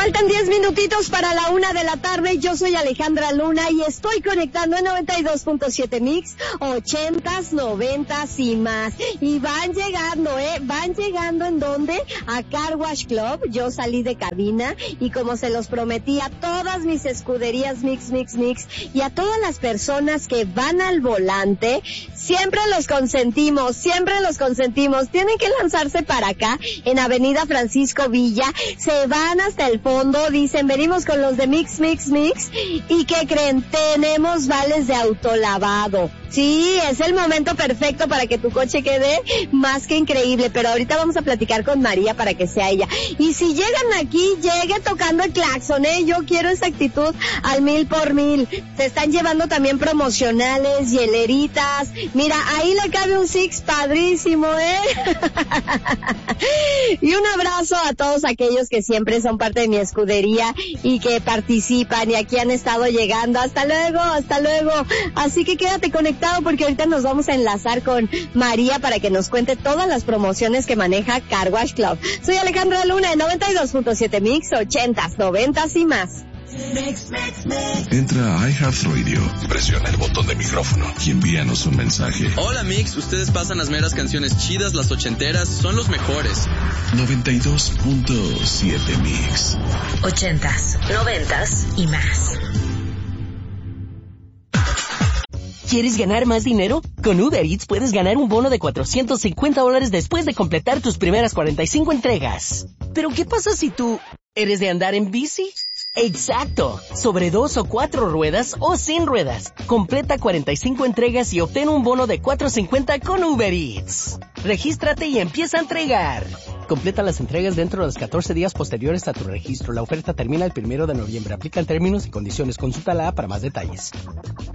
Faltan 10 minutitos para la 1:00 p.m. Yo soy Alejandra Luna y estoy conectando en 92.7 Mix, 80s, 90s y más. Y van llegando ¿en dónde? A Car Wash Club. Yo salí de cabina y como se los prometí a todas mis escuderías Mix y a todas las personas que van al volante, siempre los consentimos. Tienen que lanzarse para acá en Avenida Francisco Villa. Se van hasta el fondo, dicen, venimos con los de Mix. ¿Y qué creen? Tenemos vales de autolavado. Sí, es el momento perfecto para que tu coche quede más que increíble, pero ahorita vamos a platicar con María para que sea ella. Y si llegan aquí, llegue tocando el claxon, yo quiero esa actitud al 1000%. Se están llevando también promocionales, hieleritas. Mira, ahí le cabe un Six padrísimo, Y un abrazo a todos aquellos que siempre son parte de mi escudería y que participan y aquí han estado llegando. Hasta luego. Así que quédate conectado porque ahorita nos vamos a enlazar con María para que nos cuente todas las promociones que maneja Car Wash Club. Soy Alejandra Luna de 92.7 Mix, 80s, 90s y más. Entra a iHeartRadio, presiona el botón de micrófono y envíanos un mensaje. Hola Mix, ustedes pasan las meras canciones chidas, las ochenteras, son los mejores. 92.7 Mix, 80s, 90s y más. ¿Quieres ganar más dinero? Con Uber Eats puedes ganar un bono de $450 después de completar tus primeras 45 entregas. ¿Pero qué pasa si tú eres de andar en bici? ¡Exacto! Sobre 2 o 4 ruedas o sin ruedas. Completa 45 entregas y obtén un bono de $450 con Uber Eats. Regístrate y empieza a entregar. Completa las entregas dentro de los 14 días posteriores a tu registro. La oferta termina el 1 de noviembre. Aplican términos y condiciones. Consulta la app para más detalles.